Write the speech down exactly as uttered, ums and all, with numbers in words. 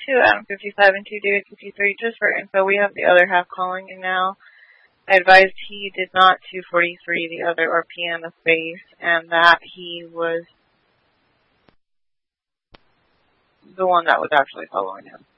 to Adam fifty-five and two David fifty-three. Just for info, we have the other half calling in now. I advised he did not two forty-three the other R P M of base, and that he was the one that was actually following him.